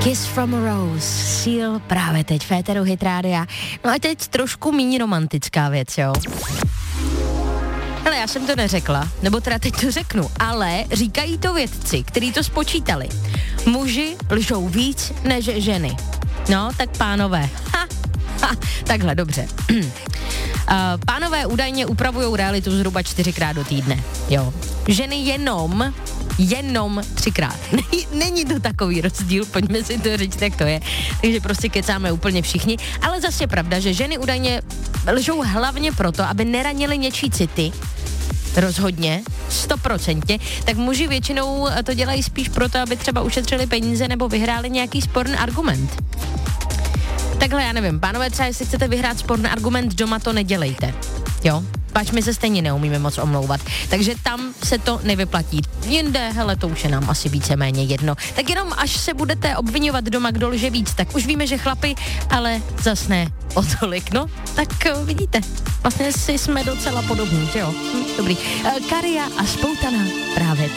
Kiss from a Rose, Seal právě teď v éteru Hit Rádia. No a teď trošku méně romantická věc, jo. Hele, já jsem to neřekla, nebo teda teď to řeknu, ale říkají to vědci, kteří to spočítali. Muži lžou víc než ženy. No, tak pánové. Takhle, dobře. Pánové údajně upravujou realitu zhruba 4krát do týdne, jo. Ženy jenom 3krát. Není to takový rozdíl, pojďme si to říct, jak to je. Takže prostě kecáme úplně všichni. Ale zase je pravda, že ženy údajně lžou hlavně proto, aby neranily něčí city, rozhodně, 100%, tak muži většinou to dělají spíš proto, aby třeba ušetřili peníze nebo vyhráli nějaký sporný argument. Takhle, já nevím, pánové, třeba jestli chcete vyhrát sporný argument doma, to nedělejte, jo? Pač my se stejně neumíme moc omlouvat, takže tam se to nevyplatí. Jinde, hele, to už je nám asi víceméně jedno. Tak jenom až se budete obvinovat doma, kdo lže víc, tak už víme, že chlapi, ale zas ne o tolik, no, tak vidíte, vlastně si jsme docela podobní, že jo? Dobrý. Karia a Spoutana právě